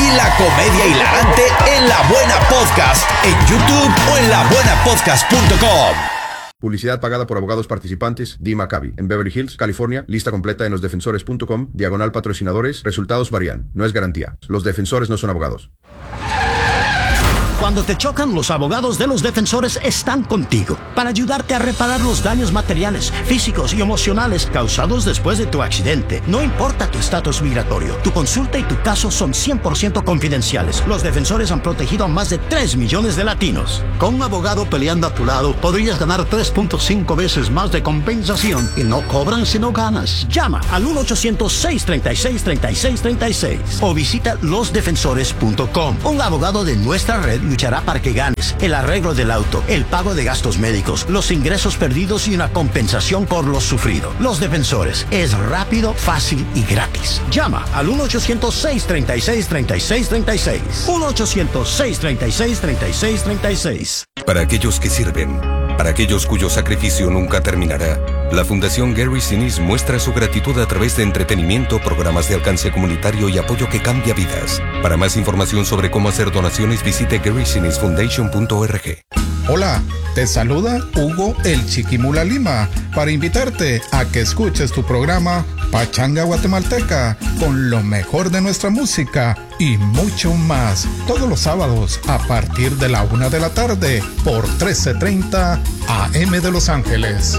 y la comedia hilarante en La Buena Podcast, en YouTube o en labuenapodcast.com. Publicidad pagada por abogados participantes. Dee Maccabi, en Beverly Hills, California. Lista completa en losdefensores.com. /patrocinadores. Resultados varían. No es garantía. Los defensores no son abogados. Cuando te chocan, los abogados de Los Defensores están contigo para ayudarte a reparar los daños materiales, físicos y emocionales causados después de tu accidente. No importa tu estatus migratorio, tu consulta y tu caso son 100% confidenciales. Los Defensores han protegido a más de 3 millones de latinos. Con un abogado peleando a tu lado, podrías ganar 3.5 veces más de compensación y no cobran si no ganas. Llama al 1-800-636-3636 o visita losdefensores.com. Un abogado de nuestra red luchará para que ganes el arreglo del auto, el pago de gastos médicos, los ingresos perdidos y una compensación por lo sufrido. Los Defensores es rápido, fácil y gratis. Llama al 1-800-636-3636. 1-800-636-3636. Para aquellos que sirven, para aquellos cuyo sacrificio nunca terminará, la Fundación Gary Sinise muestra su gratitud a través de entretenimiento, programas de alcance comunitario y apoyo que cambia vidas. Para más información sobre cómo hacer donaciones, visite GarySiniseFoundation.org. Hola, te saluda Hugo el Chiquimula Lima para invitarte a que escuches tu programa Pachanga Guatemalteca con lo mejor de nuestra música y mucho más todos los sábados a partir de la 1 de la tarde por 1330 AM de Los Ángeles.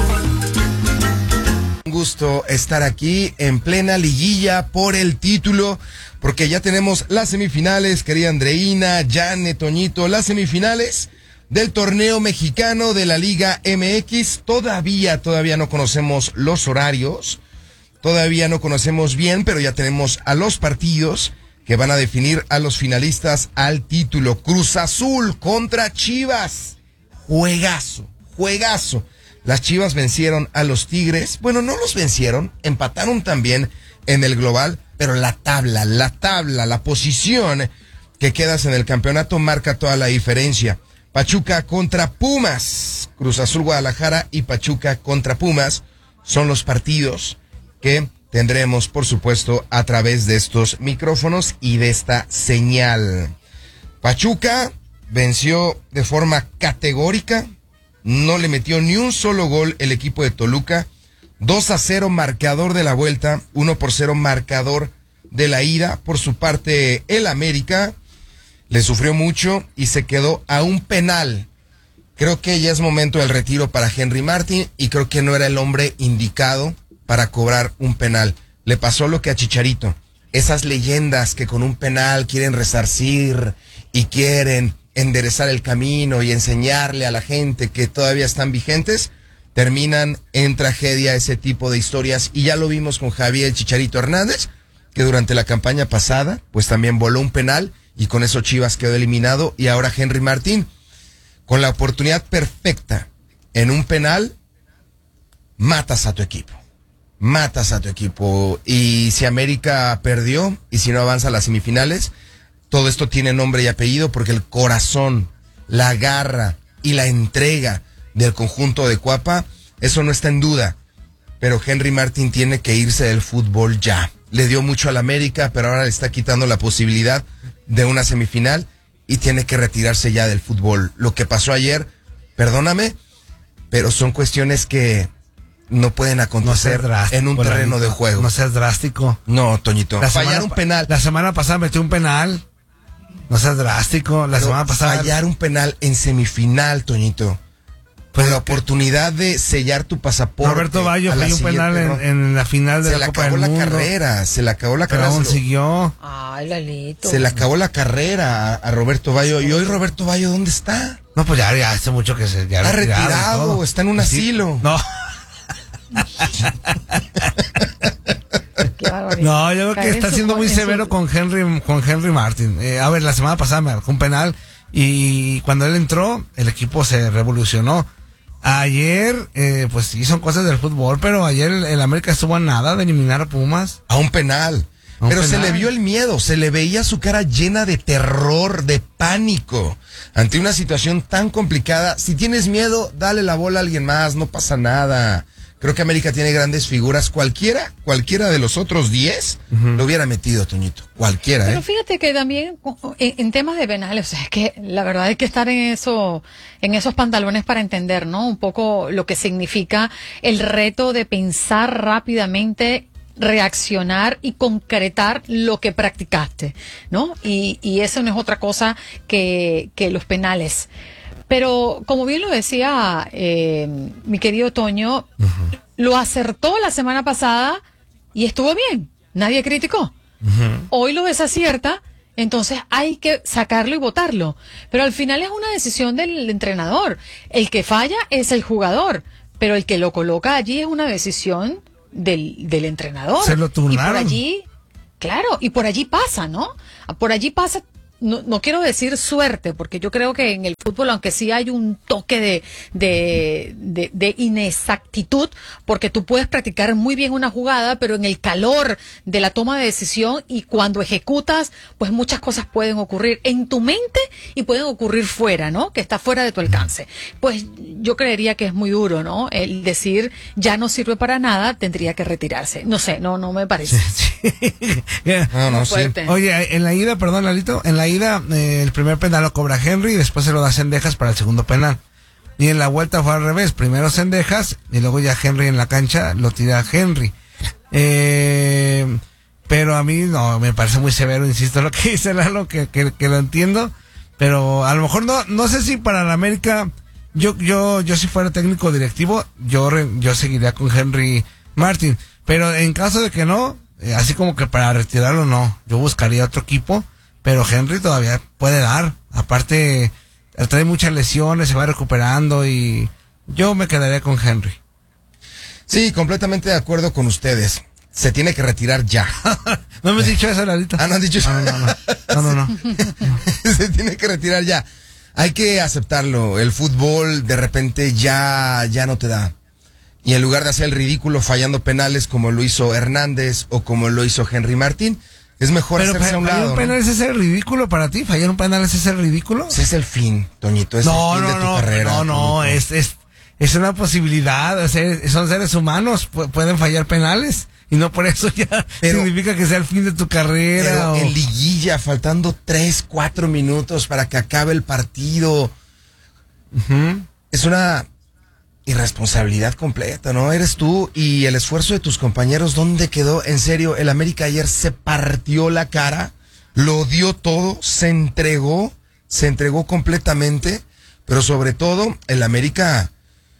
Un gusto estar aquí en plena liguilla por el título, porque ya tenemos las semifinales, querida Andreina, Jane, Toñito, las semifinales del torneo mexicano de la Liga MX. Todavía no conocemos los horarios, todavía no conocemos bien, pero ya tenemos a los partidos que van a definir a los finalistas al título. Cruz Azul contra Chivas. Juegazo. Las Chivas vencieron a los Tigres. Bueno, no los vencieron, empataron también en el global, pero la posición que quedas en el campeonato marca toda la diferencia. Pachuca contra Pumas. Cruz Azul Guadalajara y Pachuca contra Pumas son los partidos que tendremos, por supuesto, a través de estos micrófonos y de esta señal. Pachuca venció de forma categórica. No le metió ni un solo gol el equipo de Toluca. 2-0 marcador de la vuelta, 1-0 marcador de la ida. Por su parte, el América le sufrió mucho y se quedó a un penal. Creo que ya es momento del retiro para Henry Martin y creo que no era el hombre indicado para cobrar un penal. Le pasó lo que a Chicharito. Esas leyendas que con un penal quieren resarcir y quieren enderezar el camino y enseñarle a la gente que todavía están vigentes, terminan en tragedia ese tipo de historias. Y ya lo vimos con Javier Chicharito Hernández, que durante la campaña pasada pues también voló un penal y con eso Chivas quedó eliminado. Y ahora Henry Martín, con la oportunidad perfecta en un penal, matas a tu equipo. Y si América perdió y si no avanza a las semifinales, todo esto tiene nombre y apellido porque el corazón, la garra y la entrega del conjunto de Cuapa, eso no está en duda. Pero Henry Martin tiene que irse del fútbol ya. Le dio mucho al América, pero ahora le está quitando la posibilidad de una semifinal y tiene que retirarse ya del fútbol. Lo que pasó ayer, perdóname, pero son cuestiones que no pueden acontecer en un terreno de juego. No seas drástico. No, Toñito. Fallar un penal. La semana pasada metió un penal. No seas drástico. La semana pasada. Fallar un penal en semifinal, Toñito. Pues la oportunidad de sellar tu pasaporte. Roberto Bayo falló un penal en la final de la Copa del Mundo. Se le acabó la carrera. Pero consiguió. Ay, Lalito. Se le acabó la carrera a Roberto Bayo. ¿Y hoy Roberto Bayo dónde está? No, pues ya hace mucho que se... Ya está retirado, está en un asilo. No. No, yo creo que está siendo muy severo con Henry Martin. A ver, la semana pasada me marcó un penal y cuando él entró, el equipo se revolucionó. Ayer, pues sí, son cosas del fútbol, pero ayer el América estuvo a nada de eliminar a Pumas. A un penal. Pero se le vio el miedo, se le veía su cara llena de terror, de pánico, ante una situación tan complicada. Si tienes miedo, dale la bola a alguien más, no pasa nada. Creo que América tiene grandes figuras. Cualquiera de los otros 10 lo hubiera metido, Toñito. Cualquiera, Pero fíjate que también en temas de penales, o sea, es que la verdad hay que estar en esos pantalones para entender, ¿no? Un poco lo que significa el reto de pensar rápidamente, reaccionar y concretar lo que practicaste, ¿no? Y eso no es otra cosa que los penales. Pero como bien lo decía mi querido Toño, lo acertó la semana pasada y estuvo bien, nadie criticó. Hoy lo desacierta, entonces hay que sacarlo y votarlo. Pero al final es una decisión del entrenador. El que falla es el jugador, pero el que lo coloca allí es una decisión del entrenador. Se lo turnaron. Y por allí, claro, y por allí pasa, ¿no? Por allí pasa. No quiero decir suerte, porque yo creo que en el fútbol, aunque sí hay un toque de inexactitud, porque tú puedes practicar muy bien una jugada, pero en el calor de la toma de decisión y cuando ejecutas, pues muchas cosas pueden ocurrir en tu mente y pueden ocurrir fuera, ¿no? Que está fuera de tu alcance. Pues yo creería que es muy duro, ¿no? El decir ya no sirve para nada, tendría que retirarse. No sé, no me parece. No, sí. Oye, en la ida, perdón, Lalito, en la ida el primer penal lo cobra Henry y después se lo da Cendejas para el segundo penal. Y en la vuelta fue al revés, primero Cendejas y luego ya Henry en la cancha lo tira Henry. Pero a mí no, me parece muy severo, insisto, lo que dice Lalo, que lo entiendo, pero a lo mejor no sé si para la América, yo si fuera técnico directivo, yo seguiría con Henry Martin, pero en caso de que no, así como que para retirarlo no, yo buscaría otro equipo, pero Henry todavía puede dar, aparte trae muchas lesiones, se va recuperando y yo me quedaría con Henry. Sí, completamente de acuerdo con ustedes. Se tiene que retirar ya. ¿No me has dicho eso, Lalito? ¿No has dicho eso? No. Se tiene que retirar ya. Hay que aceptarlo. El fútbol de repente ya no te da. Y en lugar de hacer el ridículo fallando penales como lo hizo Hernández o como lo hizo Henry Martín, es mejor hacerse a un lado. ¿Fallar un penal es ese ridículo para ti? ¿Fallar un penal es ese ridículo? Ese es el fin, Toñito. Es el fin de tu carrera. No, es una posibilidad. O sea, son seres humanos, pueden fallar penales. Y no por eso ya significa que sea el fin de tu carrera. Pero en liguilla, faltando 3-4 minutos para que acabe el partido. Es una irresponsabilidad completa, ¿no? Eres tú y el esfuerzo de tus compañeros. ¿Dónde quedó? En serio, el América ayer se partió la cara, lo dio todo, se entregó completamente, pero sobre todo el América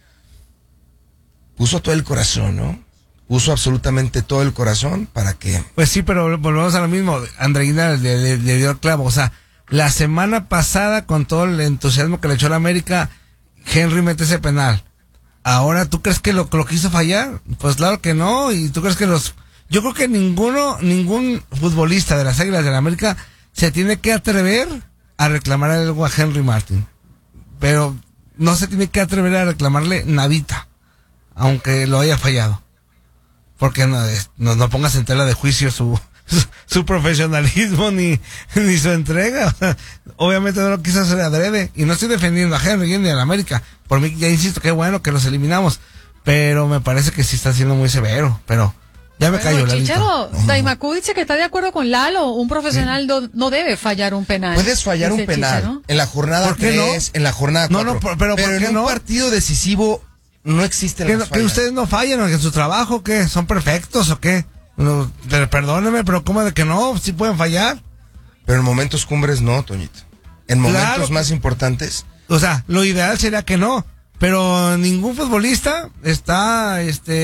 puso todo el corazón, ¿no? Puso absolutamente todo el corazón para que... Pues sí, pero volvemos a lo mismo. Andreina le dio el clavo. O sea, la semana pasada, con todo el entusiasmo que le echó a la América, Henry mete ese penal. Ahora, ¿tú crees que lo quiso fallar? Pues claro que no. Y tú crees que yo creo que ningún futbolista de las Águilas de la América se tiene que atrever a reclamar algo a Henry Martin. Pero no se tiene que atrever a reclamarle nadita, aunque lo haya fallado. Porque no pongas en tela de juicio su profesionalismo ni su entrega. O sea, obviamente no lo quiso hacer adrede. Y no estoy defendiendo a Henry ni a la América. Por mí, ya insisto, qué bueno que los eliminamos. Pero me parece que sí está siendo muy severo. Pero ya me callo, Lalito. Chicharo, Daimaku dice que está de acuerdo con Lalo. Un profesional no debe fallar un penal. Puedes fallar un penal Chicharo en la jornada 3, en la jornada 4. Pero en un partido decisivo no existe la ¿Que ustedes no fallan o que en su trabajo qué? ¿Son perfectos o qué? No, perdóneme, pero ¿cómo de que no? ¿Sí pueden fallar? Pero en momentos cumbres no, Toñito. En momentos más importantes. O sea, lo ideal sería que no. Pero ningún futbolista está,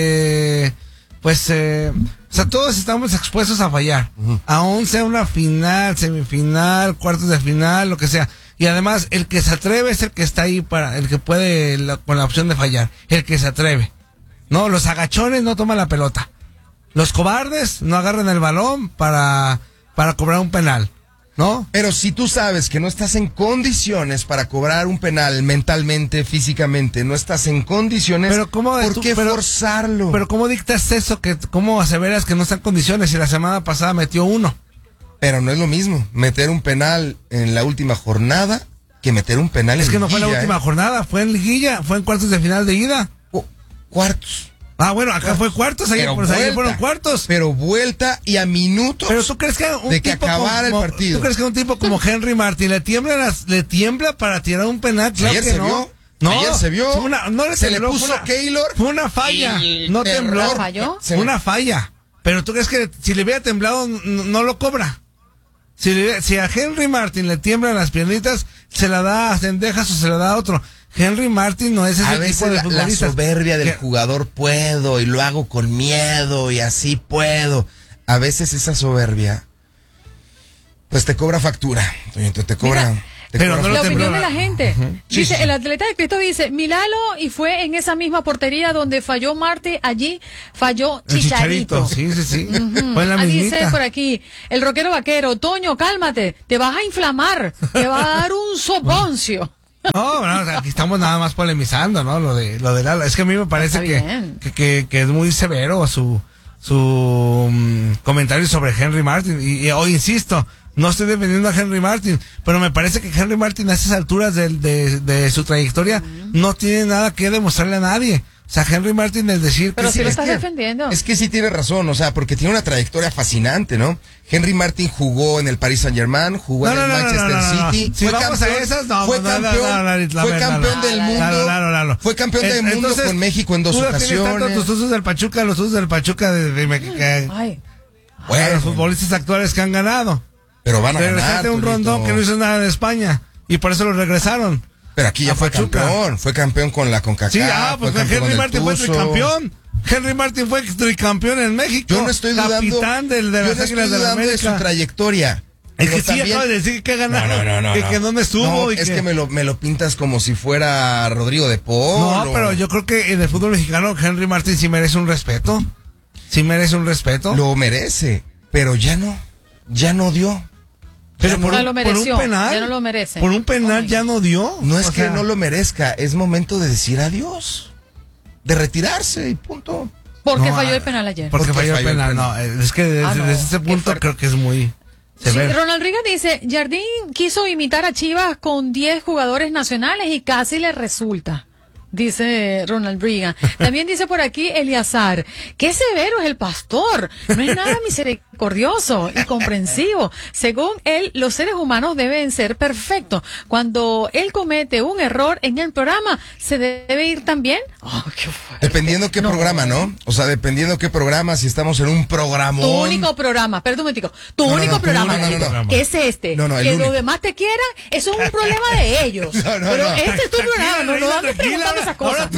o sea, todos estamos expuestos a fallar. Aún sea una final, semifinal, cuartos de final, lo que sea. Y además, el que se atreve es el que está ahí el que puede con la opción de fallar. El que se atreve. No, los agachones no toman la pelota. Los cobardes no agarran el balón para cobrar un penal, ¿no? Pero si tú sabes que no estás en condiciones para cobrar un penal mentalmente, físicamente, no estás en condiciones, pero ¿por qué forzarlo? Pero ¿cómo dictas eso? ¿Cómo aseveras que no está en condiciones si la semana pasada metió uno? Pero no es lo mismo meter un penal en la última jornada que meter un penal en liguilla. Es que no fue en la última jornada, fue en liguilla, fue en cuartos de final de ida. Cuartos. Ah, bueno, acá fue cuartos, ayer fueron cuartos. Pero vuelta y a minutos. Pero tú crees que de que acabara el partido. ¿Tú crees que un tipo como Henry Martin le tiembla para tirar un penal? Claro ayer que se no. vio. No, ayer se vio. Se le puso Keylor. Fue una falla. No tembló. ¿Falló? Fue una falla. Pero tú crees que si le hubiera temblado no lo cobra. Si a Henry Martin le tiemblan las piernitas, se la da a Cendejas o se la da a otro. Henry Martin no es ese tipo de futbolista. La soberbia del jugador puedo y lo hago con miedo y así puedo. A veces esa soberbia pues te cobra factura. Te cobra. Mira, pero no la opinión de la tembló. gente. Dice, sí. el atleta de Cristo dice, Milalo, y fue en esa misma portería donde falló Marte, allí falló Chicharito. Sí. Fue en la Dice mismita. por aquí, el rockero vaquero, Toño, cálmate, te vas a inflamar, te va a dar un soponcio. No, aquí estamos nada más polemizando, ¿no? Lo de Lalo. Es que a mí me parece que es muy severo su comentario sobre Henry Martin. Y hoy insisto, no estoy defendiendo a Henry Martin, pero me parece que Henry Martin a esas alturas de su trayectoria no tiene nada que demostrarle a nadie. O sea, Henry Martin es decir Pero que si lo estás defendiendo. Es que sí tiene razón, o sea, porque tiene una trayectoria fascinante, ¿no? Henry Martin jugó en el Paris Saint-Germain, jugó en el Manchester City. Si vamos a esas, fue campeón del mundo. Fue campeón del mundo con México en 2 ocasiones. Los usos del Pachuca, Ay. Bueno, los futbolistas actuales que han ganado. Pero van a ganar. Regresaste a un Rondón que no hizo nada en España y por eso lo regresaron. Pero aquí ya fue campeón con la CONCACAF. Sí, pues Henry Martin fue tricampeón. Henry Martin fue tricampeón en México. Yo no estoy dudando. Capitán de las Águilas de la América. De su trayectoria. Es que sí, acabo de decir que ganaron. No. Que dónde estuvo. Es que me lo pintas como si fuera Rodrigo de Paul. No, pero yo creo que en el fútbol mexicano Henry Martin sí merece un respeto. Lo merece, pero ya no dio. Pero por lo mereció, un penal, ya no lo merece. Por un penal ya no dio. No es que no lo merezca, es momento de decir adiós, de retirarse y punto. Porque falló el penal ayer. Porque falló el penal, no, es que desde ese punto creo que es muy severo. Sí, Ronald Riga dice, Jardín quiso imitar a Chivas con 10 jugadores nacionales y casi le resulta. Dice Ronald Reagan. También dice por aquí Eliazar, qué severo es el pastor, no es nada misericordioso y comprensivo. Según él, los seres humanos deben ser perfectos. Cuando él comete un error en el programa, ¿se debe ir también? Oh, qué fuerte. Dependiendo qué programa, ¿no? O sea, dependiendo qué programa, si estamos en un programón. Tu único programa, perdón un momentico, tu único programa, que es este, que los demás te quieran, eso es un problema de ellos. Pero este es tu programa, no andes preguntando esas cosas.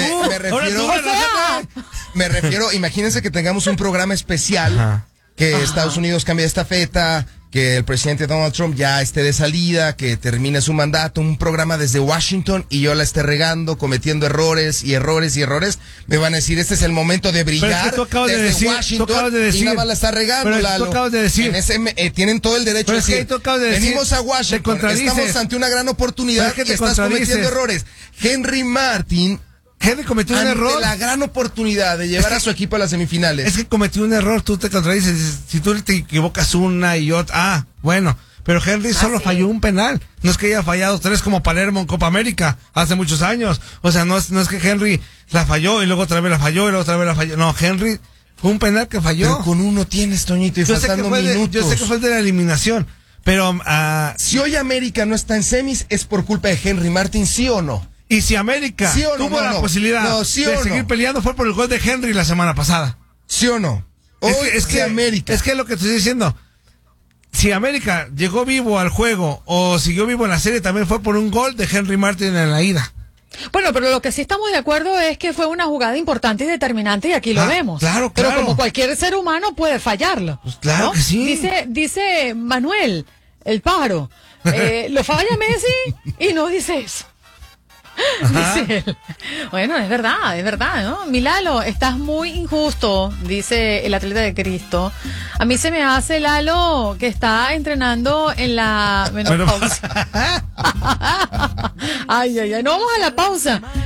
Me refiero, imagínense que tengamos un programa especial, que Estados Unidos cambie de estafeta, que el presidente Donald Trump ya esté de salida, que termine su mandato, un programa desde Washington y yo la esté regando, cometiendo errores, me van a decir, este es el momento de brillar desde Washington y nada más la está regando, Lalo. Tú acabas de decir. Tienen todo el derecho a decir, venimos a Washington, estamos ante una gran oportunidad y estás cometiendo errores. Henry cometió un error. La gran oportunidad de llevar a su equipo a las semifinales. Es que cometió un error, tú te contradices. Si tú te equivocas una y otra, bueno. Pero Henry solo falló un penal. No es que haya fallado 3 como Palermo en Copa América hace muchos años. O sea, no es que Henry la falló y luego otra vez la falló y luego otra vez la falló. No, Henry fue un penal que falló. Pero con uno tienes, Toñito, y faltando minutos. Yo sé que fue de la eliminación. Pero si hoy América no está en semis, ¿es por culpa de Henry Martin, sí o no? Y si América tuvo la posibilidad de seguir peleando, fue por el gol de Henry la semana pasada. ¿Sí o no? Es que América. Es que lo que estoy diciendo, si América llegó vivo al juego o siguió vivo en la serie, también fue por un gol de Henry Martin en la ida. Bueno, pero lo que sí estamos de acuerdo es que fue una jugada importante y determinante y aquí lo vemos. Claro. Pero como cualquier ser humano puede fallarlo. Pues claro, ¿no? Que sí. Dice Manuel, el pájaro, lo falla Messi y no dice eso. Dice él. Bueno, es verdad, ¿no? Milalo, estás muy injusto, dice el atleta de Cristo. A mí se me hace, Lalo, que está entrenando en la menopausa. Ay, no vamos a la pausa.